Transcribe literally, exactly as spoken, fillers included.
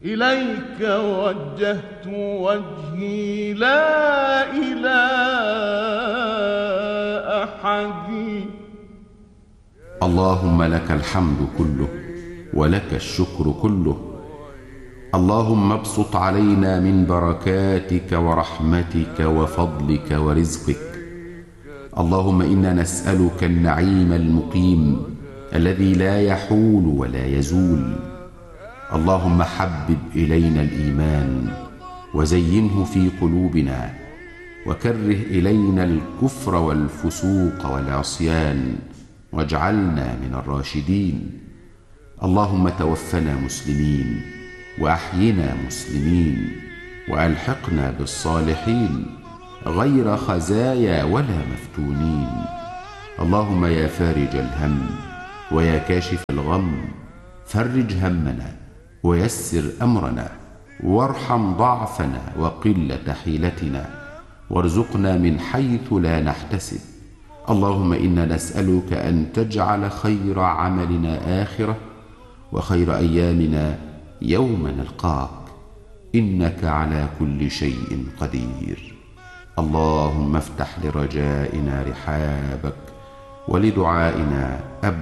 إليك وجهت وجهي لا إلى أحد. اللهم لك الحمد كله ولك الشكر كله. اللهم ابسط علينا من بركاتك ورحمتك وفضلك ورزقك. اللهم إنا نسألك النعيم المقيم الذي لا يحول ولا يزول. اللهم حبب إلينا الإيمان وزينه في قلوبنا، وكره إلينا الكفر والفسوق والعصيان، واجعلنا من الراشدين. اللهم توفنا مسلمين وأحينا مسلمين، وألحقنا بالصالحين غير خزايا ولا مفتونين. اللهم يا فارج الهم ويا كاشف الغم، فرج همنا ويسر أمرنا، وارحم ضعفنا وقلة حيلتنا، وارزقنا من حيث لا نحتسب. اللهم إنا نسألك أن تجعل خير عملنا آخرة، وخير أيامنا يوم نلقاك، إنك على كل شيء قدير. اللهم افتح لرجائنا رحابك ولدعائنا أبوابك.